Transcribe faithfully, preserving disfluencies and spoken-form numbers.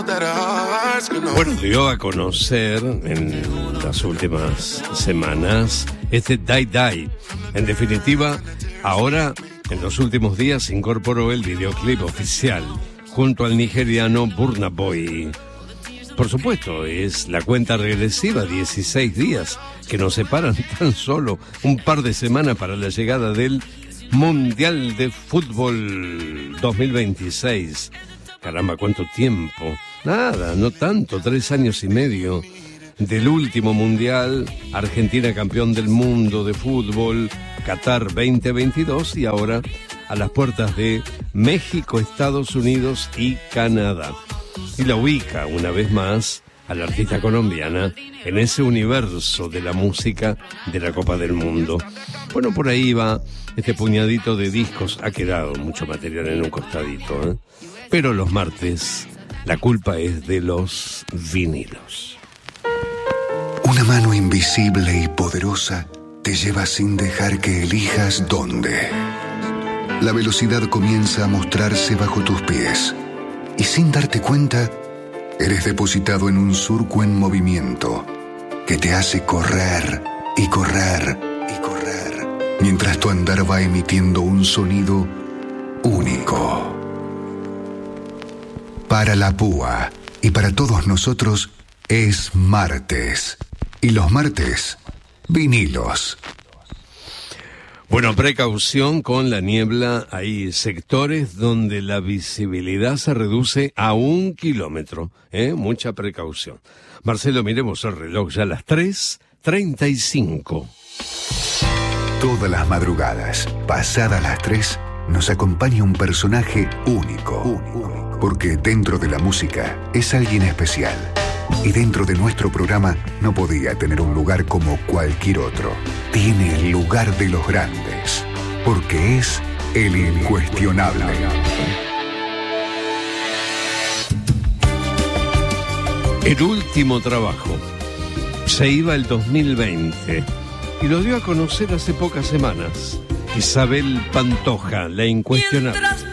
Bueno, dio a conocer en las últimas semanas este Die Die. En definitiva, ahora, en los últimos días, incorporó el videoclip oficial junto al nigeriano Burna Boy. Por supuesto, es la cuenta regresiva, dieciséis días, que nos separan tan solo un par de semanas para la llegada del Mundial de Fútbol dos mil veintiséis. Caramba, ¿cuánto tiempo? Nada, no tanto, tres años y medio del último Mundial, Argentina campeón del mundo de fútbol, Qatar veinte veintidós y ahora a las puertas de México, Estados Unidos y Canadá. Y la ubica una vez más a la artista colombiana en ese universo de la música de la Copa del Mundo. Bueno, por ahí va este puñadito de discos. Ha quedado mucho material en un costadito, ¿eh? Pero los martes la culpa es de los vinilos. Una mano invisible y poderosa te lleva sin dejar que elijas dónde. La velocidad comienza a mostrarse bajo tus pies y sin darte cuenta, eres depositado en un surco en movimiento que te hace correr y correr y correr, mientras tu andar va emitiendo un sonido único. Para la púa y para todos nosotros es martes. Y los martes, vinilos. Bueno, precaución con la niebla. Hay sectores donde la visibilidad se reduce a un kilómetro. ¿eh? Mucha precaución. Marcelo, miremos el reloj, ya a las tres treinta y cinco. Todas las madrugadas, pasadas las tres, nos acompaña un personaje único. Único. Porque dentro de la música es alguien especial. Y dentro de nuestro programa no podía tener un lugar como cualquier otro. Tiene el lugar de los grandes, porque es el incuestionable. El último trabajo. Se iba el dos mil veinte y lo dio a conocer hace pocas semanas. Isabel Pantoja, la incuestionable.